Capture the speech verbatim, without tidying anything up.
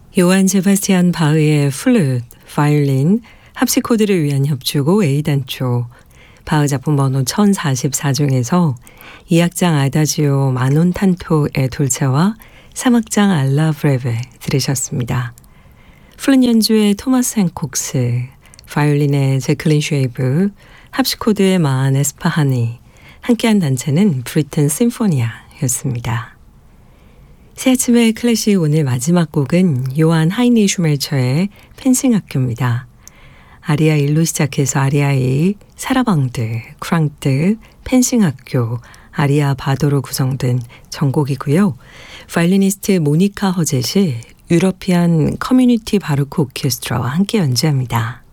요한 세바스티안 바흐의 플룻, 바이올린, 합시코드를 위한 협주고 A단조, 바흐 작품 번호 천사십사 중에서 이 악장 아다지오 마논탄토의 돌체와 삼 악장 알라 브레베 들으셨습니다. 플룻 연주의 토마스 행콕스, 바이올린의 제클린 쉐이브, 합시코드의 마한 에스파하니, 함께한 단체는 브리튼 심포니아였습니다. 새 아침의 클래식 오늘 마지막 곡은 요한 하이니 슈멜처의 펜싱 학교입니다. 아리아 일로 시작해서 아리아 이, 사라방드, 크랑트, 펜싱 학교, 아리아 바도로 구성된 전곡이고요. 바이올리니스트 모니카 허젯이 유러피안 커뮤니티 바로크 오케스트라와 함께 연주합니다.